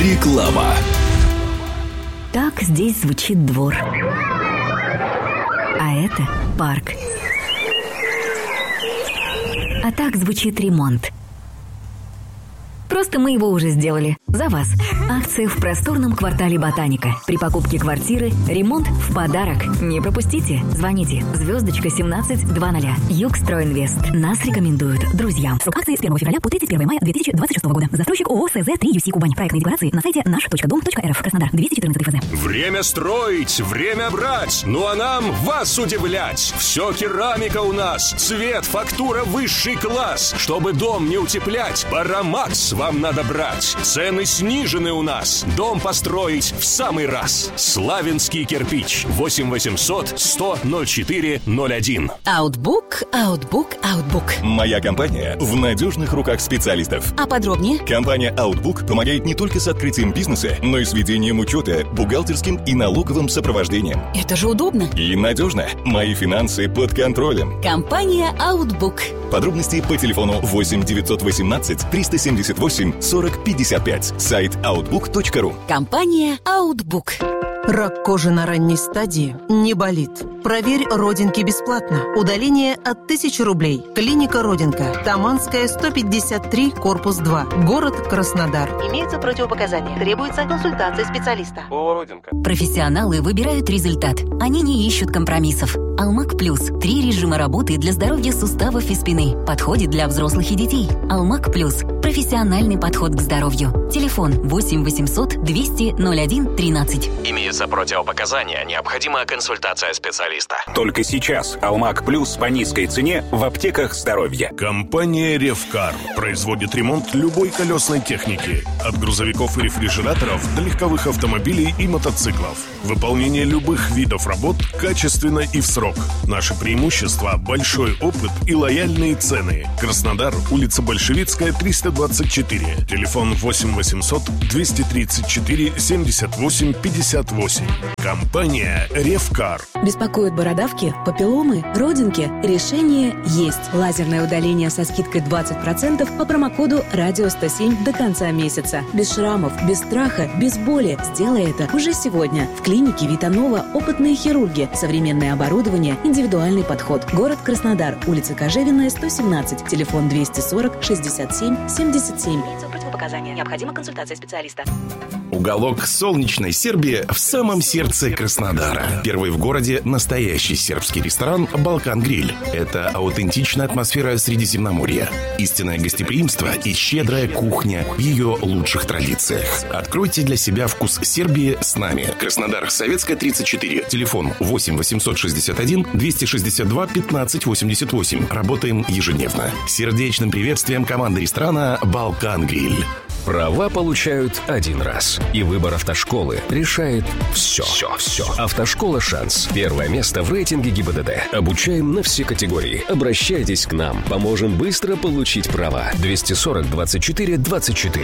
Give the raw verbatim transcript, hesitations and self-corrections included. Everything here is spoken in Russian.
Реклама. Так здесь звучит двор. А это парк. А так звучит ремонт. Просто мы его уже сделали. За вас. Акция в просторном квартале Ботаника. При покупке квартиры ремонт в подарок. Не пропустите. Звоните. Звездочка семнадцать двадцать. Югстройинвест. Нас рекомендуют друзьям. Срок акции с первого февраля по тридцать первого мая две тысячи двадцать шестого года. Застройщик ООО СЗ три ю си Кубань. Проектные декларации на сайте наш точка дом точка эр эф. Краснодар. двести четырнадцать ФЗ. Время строить, время брать. Ну а нам вас удивлять. Все керамика у нас. Цвет, фактура, высший класс. Чтобы дом не утеплять, Парамакс вам надо брать. Цены снижены у нас. Дом построить в самый раз. Славянский кирпич. восемь восемьсот сто ноль четыре ноль один. Outbook, Outbook, Outbook. Моя компания в надежных руках специалистов. А подробнее? Компания Outbook помогает не только с открытием бизнеса, но и с ведением учета, бухгалтерским и налоговым сопровождением. Это же удобно. И надежно. Мои финансы под контролем. Компания Outbook. Подробности по телефону восемь девятьсот восемнадцать триста семьдесят восемь сорок пятьдесят пять. Сайт outbook точка ру. Компания Outbook. Рак кожи на ранней стадии не болит. Проверь родинки бесплатно. Удаление от тысячи рублей. Клиника Родинка. Таманская, сто пятьдесят три, корпус два. Город Краснодар. Имеются противопоказания. Требуется консультация специалиста. Профессионалы выбирают результат. Они не ищут компромиссов. Алмак Плюс. Три режима работы для здоровья суставов и спины. Подходит для взрослых и детей. Алмак Плюс. Профессиональный подход к здоровью. Телефон восемь восемьсот двести ноль один тринадцать. Имеются противопоказания. Необходима консультация специалиста. Только сейчас Алмак Плюс по низкой цене в аптеках здоровья. Компания Ревкар производит ремонт любой колесной техники. От грузовиков и рефрижераторов до легковых автомобилей и мотоциклов. Выполнение любых видов работ качественно и в срок. Наше преимущество – большой опыт и лояльные цены. Краснодар, улица Большевицкая, триста двадцать четыре. Телефон восемь восемьсот двести тридцать четыре семьдесят восемь пятьдесят восемь. Компания Ревкар. Беспокоят бородавки, папилломы, родинки? Решение есть. Лазерное удаление со скидкой двадцать процентов по промокоду радио сто семь до конца месяца. Без шрамов, без страха, без боли. Сделай это уже сегодня. В клинике Витанова опытные хирурги, современное оборудование, индивидуальный подход. Город Краснодар, улица Кожевенная, сто семнадцать. Телефон двести сорок шестьдесят семь семьдесят семь. Противопоказания. Необходима консультация специалиста. Уголок солнечной Сербии в самом сердце Краснодара. Первый в городе настоящий сербский ресторан «Балкан Гриль». Это аутентичная атмосфера Средиземноморья, истинное гостеприимство и щедрая кухня в ее лучших традициях. Откройте для себя вкус Сербии с нами. Краснодар, Советская, тридцать четыре. Телефон восемь восемьсот шестьдесят один двести шестьдесят два пятнадцать восемьдесят восемь. Работаем ежедневно. Сердечным приветствием команды ресторана «Балкан Гриль». Права получают один раз. И выбор автошколы решает все. Все, все. Автошкола «Шанс». Первое место в рейтинге ГИБДД. Обучаем на все категории. Обращайтесь к нам. Поможем быстро получить права. двести сорок двадцать четыре двадцать четыре.